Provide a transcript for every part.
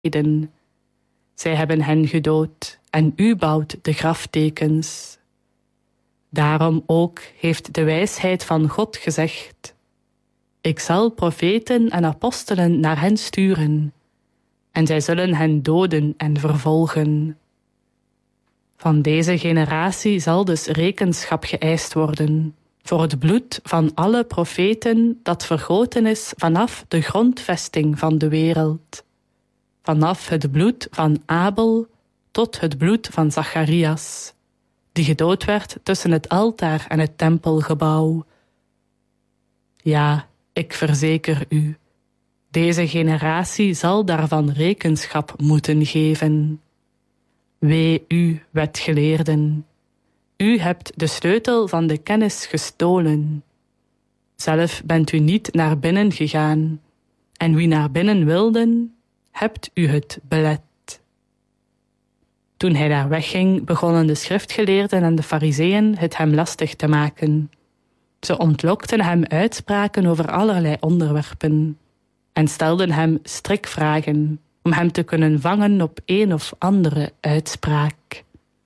geleden. Zij hebben hen gedood en u bouwt de graftekens. Daarom ook heeft de wijsheid van God gezegd: ik zal profeten en apostelen naar hen sturen, en zij zullen hen doden en vervolgen. Van deze generatie zal dus rekenschap geëist worden voor het bloed van alle profeten dat vergoten is vanaf de grondvesting van de wereld. Vanaf het bloed van Abel tot het bloed van Zacharias, die gedood werd tussen het altaar en het tempelgebouw. Ja, ik verzeker u, deze generatie zal daarvan rekenschap moeten geven. Wee u, wetgeleerden, u hebt de sleutel van de kennis gestolen. Zelf bent u niet naar binnen gegaan, en wie naar binnen wilden, hebt u het belet. Toen hij daar wegging, begonnen de schriftgeleerden en de farizeeën het hem lastig te maken. Ze ontlokten hem uitspraken over allerlei onderwerpen en stelden hem strikvragen om hem te kunnen vangen op een of andere uitspraak.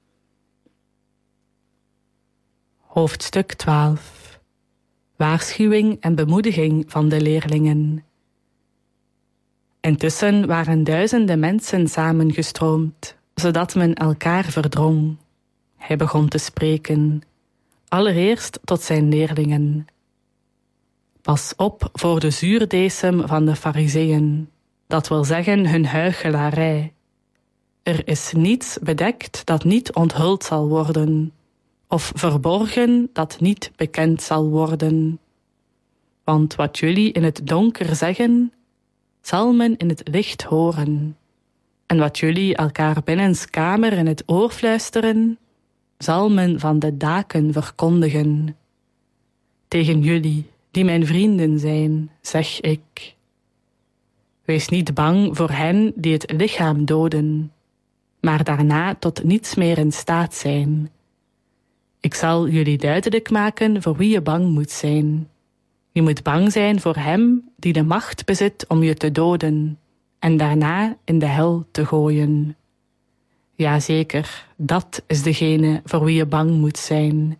Hoofdstuk 12. Waarschuwing en bemoediging van de leerlingen. Intussen waren duizenden mensen samengestroomd, zodat men elkaar verdrong. Hij begon te spreken, allereerst tot zijn leerlingen. Pas op voor de zuurdesem van de farizeeën, dat wil zeggen hun huichelarij. Er is niets bedekt dat niet onthuld zal worden, of verborgen dat niet bekend zal worden. Want wat jullie in het donker zeggen, zal men in het licht horen. En wat jullie elkaar binnens kamer in het oor fluisteren, zal men van de daken verkondigen. Tegen jullie, die mijn vrienden zijn, zeg ik: wees niet bang voor hen die het lichaam doden, maar daarna tot niets meer in staat zijn. Ik zal jullie duidelijk maken voor wie je bang moet zijn. Je moet bang zijn voor hem die de macht bezit om je te doden en daarna in de hel te gooien. Jazeker, dat is degene voor wie je bang moet zijn.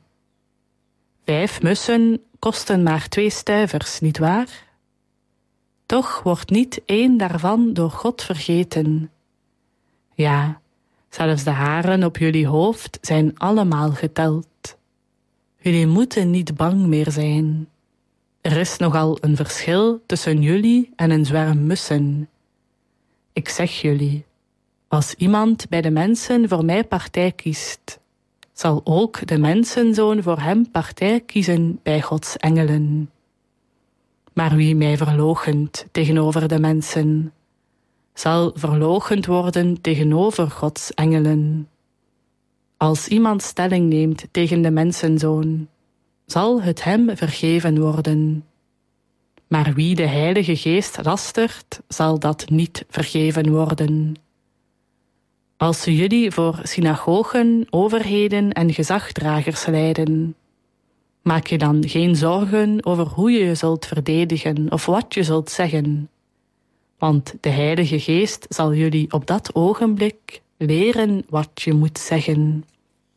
5 mussen kosten maar 2 stuivers, nietwaar? Toch wordt niet 1 daarvan door God vergeten. Ja, zelfs de haren op jullie hoofd zijn allemaal geteld. Jullie moeten niet bang meer zijn. Er is nogal een verschil tussen jullie en een zwerm mussen. Ik zeg jullie, als iemand bij de mensen voor mij partij kiest, zal ook de mensenzoon voor hem partij kiezen bij Gods engelen. Maar wie mij verloochent tegenover de mensen, zal verloochend worden tegenover Gods engelen. Als iemand stelling neemt tegen de mensenzoon, zal het hem vergeven worden. Maar wie de Heilige Geest lastert, zal dat niet vergeven worden. Als ze jullie voor synagogen, overheden en gezagdragers leiden, maak je dan geen zorgen over hoe je je zult verdedigen of wat je zult zeggen. Want de Heilige Geest zal jullie op dat ogenblik leren wat je moet zeggen.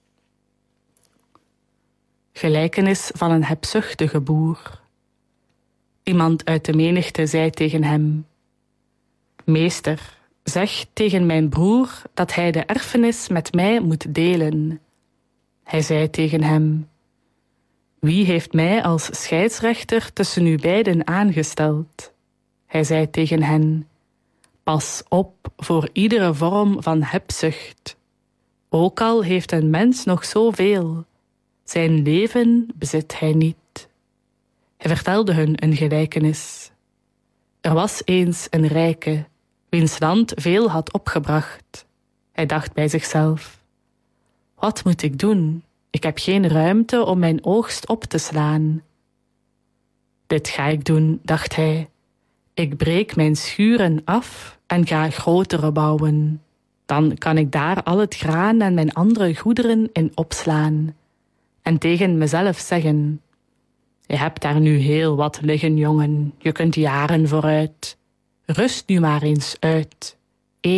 Gelijkenis van een hebzuchtige boer. Iemand uit de menigte zei tegen hem: Meester, zeg tegen mijn broer dat hij de erfenis met mij moet delen. Hij zei tegen hem: Wie heeft mij als scheidsrechter tussen u beiden aangesteld? Hij zei tegen hen: Pas op voor iedere vorm van hebzucht. Ook al heeft een mens nog zoveel, zijn leven bezit hij niet. Hij vertelde hun een gelijkenis. Er was eens een rijke, wiens land veel had opgebracht. Hij dacht bij zichzelf: wat moet ik doen? Ik heb geen ruimte om mijn oogst op te slaan. Dit ga ik doen, dacht hij. Ik breek mijn schuren af en ga grotere bouwen. Dan kan ik daar al het graan en mijn andere goederen in opslaan. En tegen mezelf zeggen: je hebt daar nu heel wat liggen, jongen. Je kunt jaren vooruit. Rust nu maar eens uit.